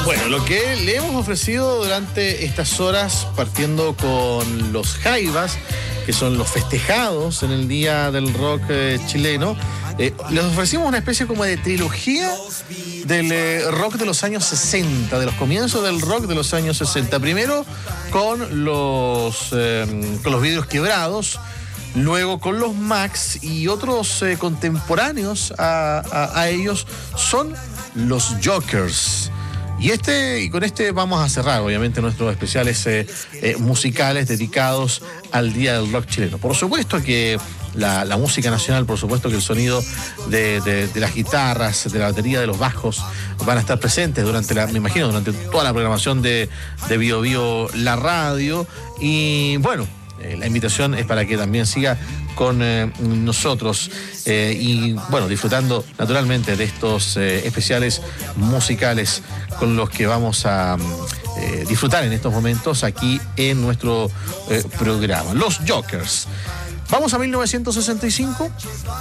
Bueno, lo que le hemos ofrecido durante estas horas, partiendo con los Jaivas, que son los festejados en el Día del Rock chileno, les ofrecimos una especie como de trilogía del rock de los años 60, de los comienzos del rock de los años 60. Primero con los vidrios quebrados, luego con los Max y otros contemporáneos a ellos son los Jokers. Y con este vamos a cerrar, obviamente, nuestros especiales musicales dedicados al Día del Rock chileno. Por supuesto que la música nacional, por supuesto que el sonido de las guitarras, de la batería, de los bajos, van a estar presentes durante toda la programación de Bio Bio, la radio. Y bueno, la invitación es para que también siga con nosotros y bueno, disfrutando naturalmente de estos especiales musicales con los que vamos a disfrutar en estos momentos aquí en nuestro programa. Los Jokers. Vamos a 1965.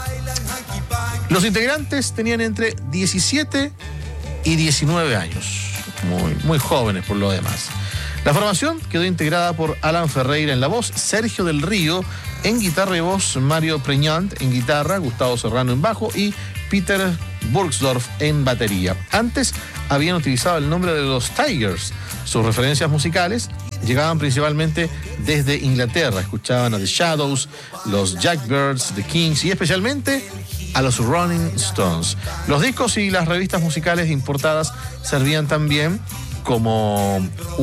Los integrantes tenían entre 17 y 19 años, muy jóvenes por lo demás. La formación quedó integrada por Alan Ferreira en la voz, Sergio del Río en guitarra y voz, Mario Preñant en guitarra, Gustavo Serrano en bajo y Peter Burgsdorf en batería. Antes habían utilizado el nombre de los Tigers. Sus referencias musicales llegaban principalmente desde Inglaterra. Escuchaban a The Shadows, los Jackbirds, The Kings y especialmente a los Rolling Stones. Los discos y las revistas musicales importadas servían también como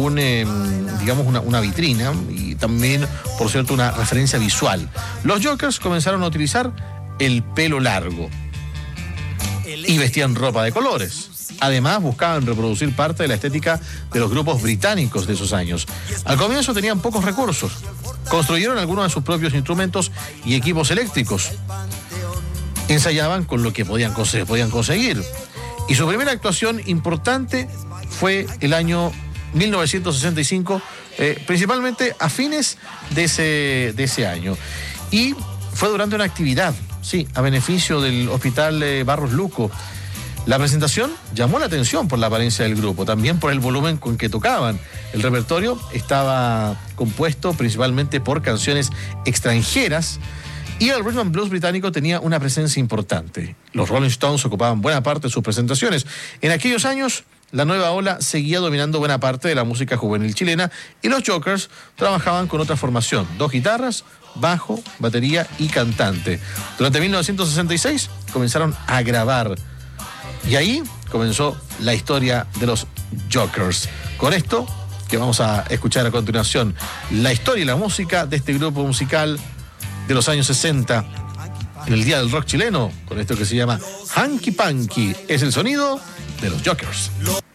una vitrina y también, por cierto, una referencia visual. Los Jokers comenzaron a utilizar el pelo largo y vestían ropa de colores. Además, buscaban reproducir parte de la estética de los grupos británicos de esos años. Al comienzo tenían pocos recursos. Construyeron algunos de sus propios instrumentos y equipos eléctricos. Ensayaban con lo que podían conseguir. Y su primera actuación importante fue el año 1965, principalmente a fines de ese año. Y fue durante una actividad, a beneficio del Hospital Barros Luco. La presentación llamó la atención por la apariencia del grupo, también por el volumen con que tocaban. El repertorio estaba compuesto principalmente por canciones extranjeras y el rhythm and blues británico tenía una presencia importante. Los Rolling Stones ocupaban buena parte de sus presentaciones. En aquellos años, la nueva ola seguía dominando buena parte de la música juvenil chilena y los Jokers trabajaban con otra formación, 2 guitarras, bajo, batería y cantante. Durante 1966 comenzaron a grabar y ahí comenzó la historia de los Jokers. Con esto que vamos a escuchar a continuación, la historia y la música de este grupo musical de los años 60 en el Día del Rock chileno, con esto que se llama Hanky Panky. Es el sonido de los Jokers.